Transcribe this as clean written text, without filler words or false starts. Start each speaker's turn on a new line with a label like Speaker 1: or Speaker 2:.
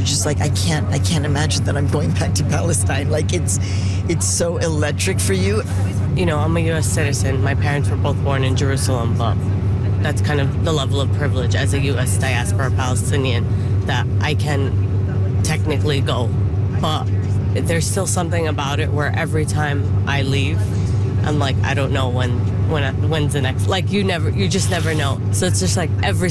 Speaker 1: you're just like, I can't imagine that I'm going back to Palestine. Like, it's so electric for you.
Speaker 2: You know, I'm a U.S. citizen. My parents were both born in Jerusalem, but that's kind of the level of privilege as a U.S. diaspora Palestinian that I can technically go. But there's still something about it where every time I leave, I'm like, I don't know when's the next, like you just never know. So it's just like every